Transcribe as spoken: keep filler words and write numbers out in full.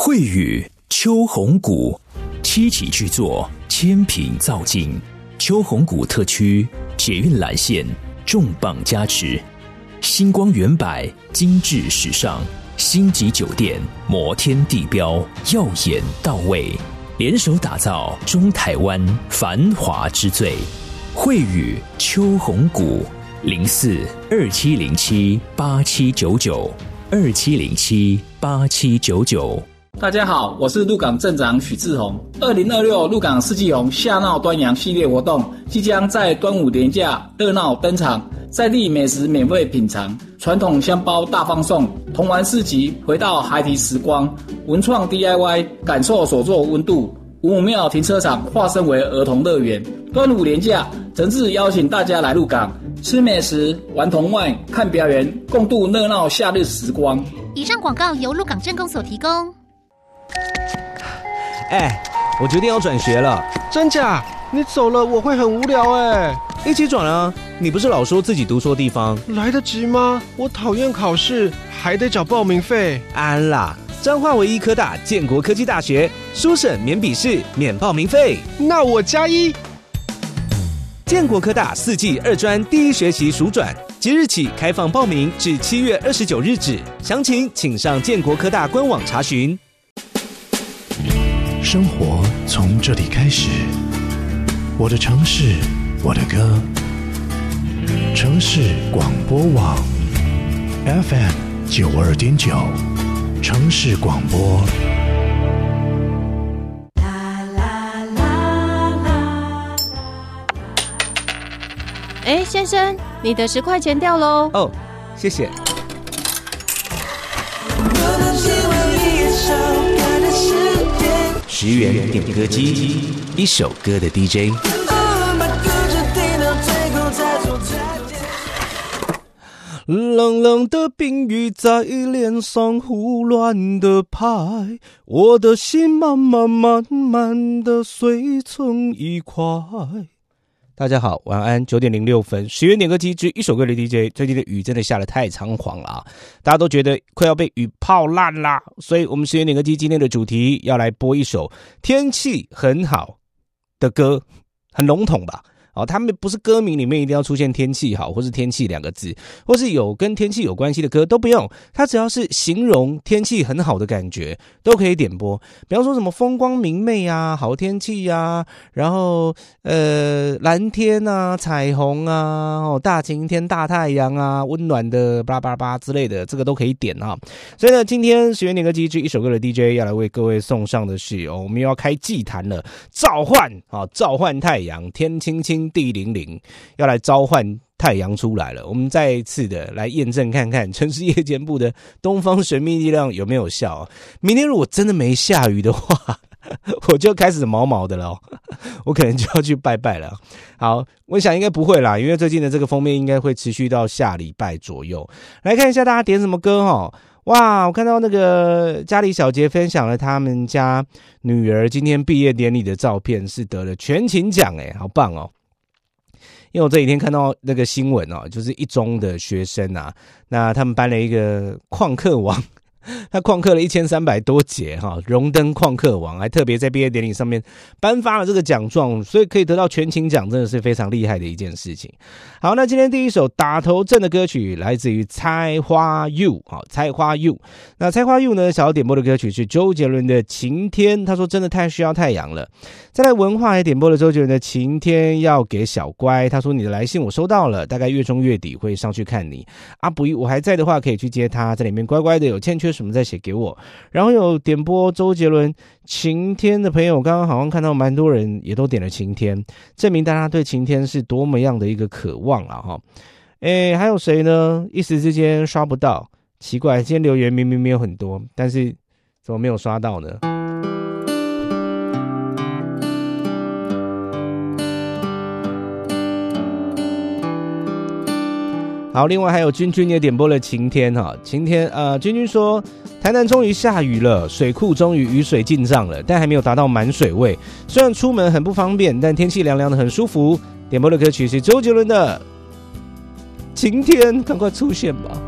慧宇秋红谷七期巨作，千品造境，秋红谷特区捷运蓝线重磅加持，星光远百精致时尚，星级酒店摩天地标耀眼到位，联手打造中台湾繁华之最。慧宇秋红谷零四二七零七八七九九二七零七八七九九。 大家好，我是鹿港镇长许志宏。二零二六鹿港四季红夏闹端阳系列活动即将在端午连假热闹登场，在地美食免费品尝，传统香包大放送，童玩市集回到孩提时光，文创 D I Y 感受手作温度，五武庙停车场化身为儿童乐园。端午连假，诚挚邀请大家来鹿港吃美食、玩童玩、看表演，共度热闹夏日时光。 以上广告由鹿港镇公所提供。 哎，我决定要转学了。 真假？你走了我会很无聊哎。 一起转啊！你不是老说自己读错地方？ 来得及吗？我讨厌考试，还得缴报名费。 安啦，彰化唯一科大建国科技大学，书审免笔试，免报名费。 那我加一。 建国科大四季二专第一学期暑转，即日起开放报名至七月二十九日止，详情请上建国科大官网查询。 生活从这里开始，我的城市，我的歌。城市广播网 F M 九二点九，城市广播。 哎，先生，你的十块钱掉喽！ 哦，谢谢。十元点歌机，一首歌的 D J。冷冷的冰雨在脸上胡乱的拍，我的心慢慢慢慢的碎成一块。大家好，晚安，九点零六分，十元点歌机之一首歌的 D J。最近的雨真的下得太猖狂了啊，大家都觉得快要被雨泡烂啦，所以我们十元点歌机今天的主题要来播一首天气很好的歌，很笼统吧。哦，他们不是歌名里面一定要出现天气好或是天气两个字，或是有跟天气有关系的歌都不用，它只要是形容天气很好的感觉都可以点播。比方说什么风光明媚啊，好天气啊，然后呃蓝天啊，彩虹啊，哦大晴天大太阳啊，温暖的巴拉巴拉巴拉之类的，这个都可以点啊。所以呢，今天十元点歌机之一首歌的 D J 要来为各位送上的是哦，我们又要开祭坛了，召唤啊，召唤太阳，天青青地灵灵，要来召唤太阳出来了。我们再一次的来验证看看城市夜间部的东方神秘力量有没有效啊。明天如果真的没下雨的话，我就开始毛毛的了、哦、我可能就要去拜拜了。好，我想应该不会啦，因为最近的这个封面应该会持续到下礼拜左右。来看一下大家点什么歌哦。哇，我看到那个家里小杰分享了他们家女儿今天毕业典礼的照片，是得了全勤奖诶，好棒哦。因为我这几天看到那个新闻哦，就是一中的学生啊，那他们颁了一个旷课王，他旷课了一千三百多节哈，荣登旷课王，还特别在毕业典礼上面颁发了这个奖状，所以可以得到全勤奖，真的是非常厉害的一件事情。好，那今天第一首打头阵的歌曲来自于菜花 U 好，菜花 U。那菜花 U 呢，想要点播的歌曲是周杰伦的《晴天》，他说真的太需要太阳了。再来文化也点播了周杰伦的《晴天》，要给小乖，他说你的来信我收到了，大概月中月底会上去看你。阿不我还在的话可以去接他，在里面乖乖的，有欠缺什么再写给我。然后有点播周杰伦《晴天》的朋友，刚刚好像看到蛮多人也都点了《晴天》，证明大家对晴天是多么样的一个渴望啊哈。诶，还有谁呢？一时之间刷不到，奇怪，今天留言明明没有很多，但是怎么没有刷到呢？好，另外还有君君也点播了晴天哈，晴天呃，君君说台南终于下雨了，水库终于雨水进账了，但还没有达到满水位。虽然出门很不方便，但天气凉凉的很舒服。点播的歌曲是周杰伦的《晴天》，赶快出现吧。